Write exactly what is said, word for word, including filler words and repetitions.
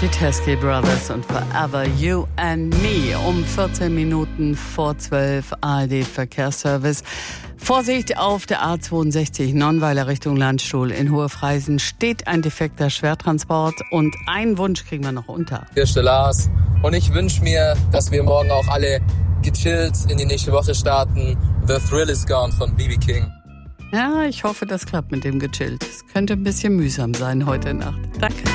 Die Teskey Brothers und Forever You and Me um vierzehn Minuten vor zwölf, A R D-Verkehrsservice. Vorsicht auf der A zweiundsechzig Nonnweiler Richtung Landstuhl. In Hohe-Freisen steht ein defekter Schwertransport und einen Wunsch kriegen wir noch unter. Hier ist der Lars und ich wünsche mir, dass wir morgen auch alle gechillt in die nächste Woche starten. The Thrill is Gone von B B King. Ja, ich hoffe, das klappt mit dem gechillt. Es könnte ein bisschen mühsam sein heute Nacht. Danke.